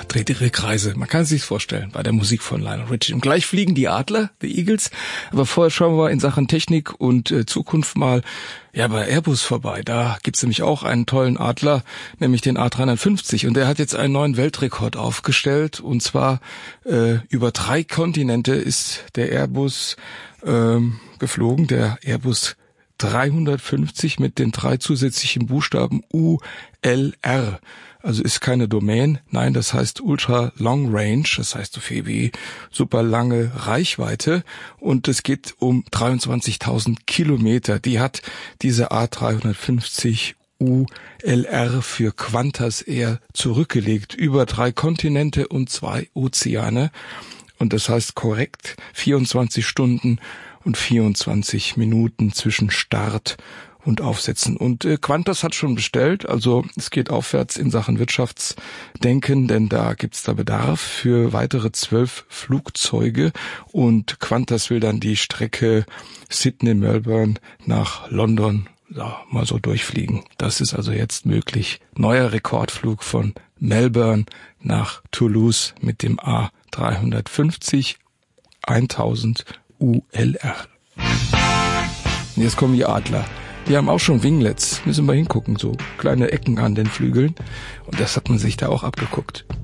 dreht ihre Kreise. Man kann es sich vorstellen bei der Musik von Lionel Richie. Und gleich fliegen die Adler, die Eagles. Aber vorher schauen wir in Sachen Technik und Zukunft mal bei Airbus vorbei. Da gibt's nämlich auch einen tollen Adler, nämlich den A350. Und der hat jetzt einen neuen Weltrekord aufgestellt. Und zwar über 3 Kontinente ist der Airbus geflogen. Der Airbus 350 mit den 3 zusätzlichen Buchstaben ULR. Also ist keine Domain, nein, das heißt Ultra Long Range, das heißt so viel wie super lange Reichweite, und es geht um 23.000 Kilometer. Die hat diese A350 ULR für Qantas Air zurückgelegt, über 3 Kontinente und 2 Ozeane. Und das heißt korrekt 24 Stunden und 24 Minuten zwischen Start und Aufsetzen. Und Qantas hat schon bestellt, also es geht aufwärts in Sachen Wirtschaftsdenken, denn da gibt's da Bedarf für weitere 12 Flugzeuge, und Qantas will dann die Strecke Sydney-Melbourne nach London mal so durchfliegen. Das ist also jetzt möglich. Neuer Rekordflug von Melbourne nach Toulouse mit dem A350 1000 ULR. Und jetzt kommen die Adler. Die haben auch schon Winglets. Müssen wir hingucken, so kleine Ecken an den Flügeln. Und das hat man sich da auch abgeguckt.